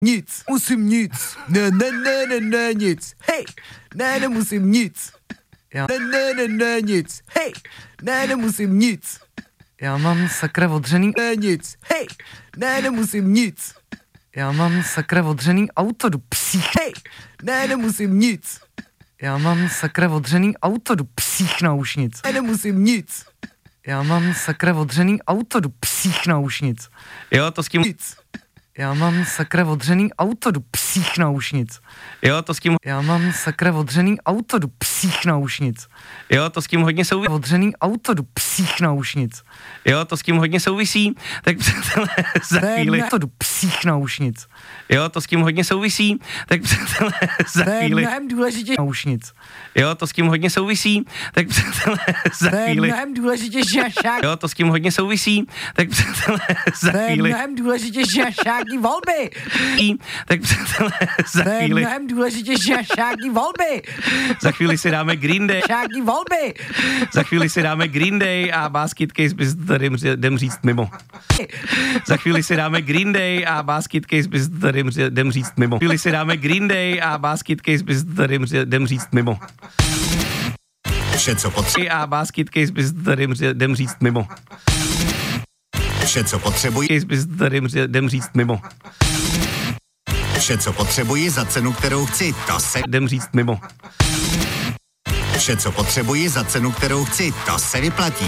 Nic, musím nic. Ne, nic. Hej, nemusím nic. Já. Ne, nic. Hej, nemusím nic. Já mám sakra odřený. Ne, nic. Hej, nemusím nic. Já mám sakra odřený auto do psích. Hej, nemusím nic. Já mám sakra odřený auto do psích náušnic. Nemusím nic. Já mám sakra odřený auto do psích náušnic. Jo, to s tím... Nic. Já mám sakra odřený auto do psích náušnic. Jo, to s tím... Já mám sakra odřený auto do psích náušnic. Jo, to s tím hodně souvisí. Odřený auto do psích náušnic. Jo, to s tím hodně souvisí. Tak přátelé, za chvíli... Auto do psích náušnic. Jo, to s tím hodně souvisí. Tak přátelé, za chvíli... To je mnohem důležitější náušnic. Jo, to s tím hodně souvisí. Tak přátelé, za chvíli... To je mnohem důležitější šák. Jo, to s tím hodně souvisí. Tak přátelé, za To je chvíli... mnohem důležitější šáky volby. Tak přátelé, za To je chvíli... mnohem důležitější šáky volby. Za chvíli si dáme Green Day. Šáky volby. Za chvíli si dáme Green Day a Basket Case bys tady jdem říct mimo. Za chvíli si dáme Green Day a Basket Case bys tady jdem říct mimo. Za chvíli si dáme Green Day a Basket Case bys tady jdem říct mimo. Vše, co potřebuje. A Basket Case bys tady jdem říct mimo. Vše, co potřebuji. Case bys tady jdem říct mimo. Vše, co potřebuji za cenu, kterou chci, to se... Jdem říct mimo. Vše, co potřebuji za cenu, kterou chci, to se vyplatí.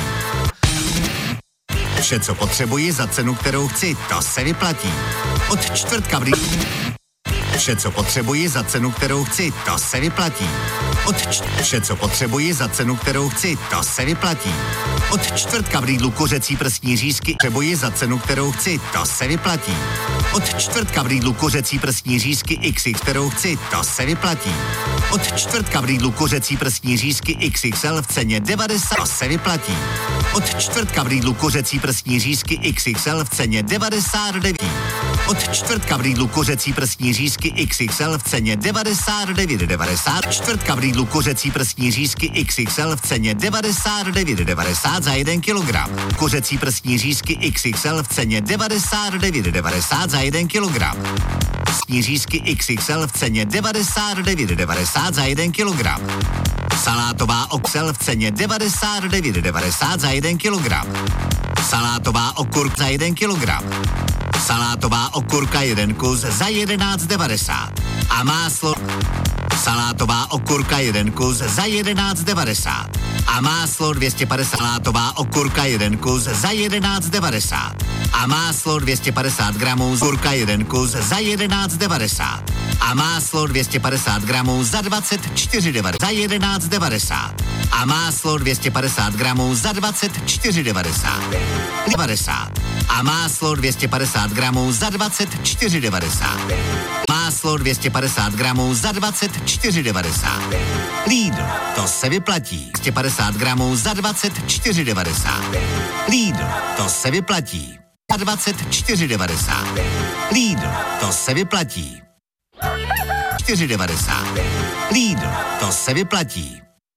Vše, co potřebuji za cenu, kterou chci, to se vyplatí. Od čtvrtka v Vše, co potřebuji za cenu, kterou chci, to se vyplatí. Vše, co potřebuji za cenu, kterou chci, to se vyplatí. Od čtvrtka v Lidlu kuřecí prsní řízky. Potřebuji za cenu, kterou chci, to se vyplatí. Od čtvrtka v Lidlu kuřecí prsní řízky XX, kterou chci, to se vyplatí. Od čtvrtka v Lidlu kuřecí prsní řízky XXL v ceně 90, to se vyplatí. Od čtvrtka v Lidlu kuřecí prsní řízky XXL v ceně 99. Od čtvrtka v Lidlu kuřecí prsní řízky XXL v ceně 99,90. Čtvrtka v Lidlu kuřecí prsní řízky XXL v ceně 99,90 za 1 kilogram. Kuřecí prsní řízky XXL v ceně 99,90 za 1 kilogram. Prsní řízky XXL v ceně 99,90 za 1 kilogram. Salátová oxel v ceně 99,90 za 1 kilogram. Salátová okurka za 1 kilogram. Salátová okurka 1 kus za 11,90. A máslo. Salátová okurka 1 kus za 11,90. A máslo 250. Salátová okurka 1 kus za 11,90. A máslo 250 gramů. Okurka 1 kus za 11,90. A máslo 250 gramů za 24,90. Za 11,90. A máslo 250 gramů za 24,90. 90. A máslo 250 gramů za 24,90. Máslo 250 gramů za 24,90. Lidl, to se vyplatí. 250 gramů za 24,90. Lidl, to se vyplatí. Za 24,90. Lidl, to se vyplatí. 4,90. Lidl, to se vyplatí.